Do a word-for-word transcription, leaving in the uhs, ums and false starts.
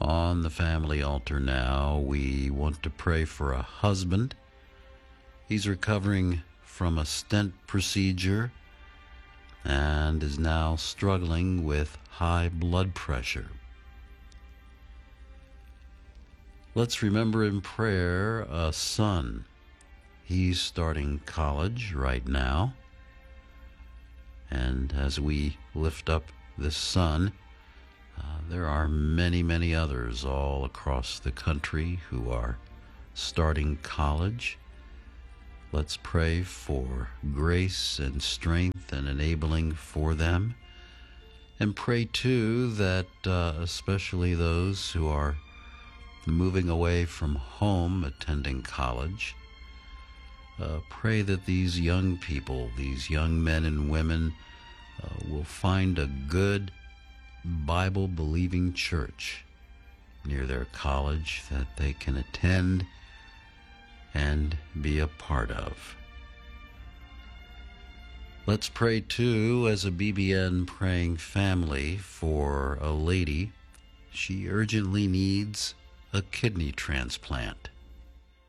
On the family altar now, we want to pray for a husband. He's recovering from a stent procedure and is now struggling with high blood pressure. Let's remember in prayer a son. He's starting college right now. And as we lift up this son, uh, there are many, many others all across the country who are starting college. Let's pray for grace and strength and enabling for them. And pray, too, that uh, especially those who are moving away from home, attending college, uh, pray that these young people, these young men and women, uh, will find a good Bible-believing church near their college that they can attend and be a part of. Let's pray, too, as a B B N praying family, for a lady. She urgently needs a kidney transplant.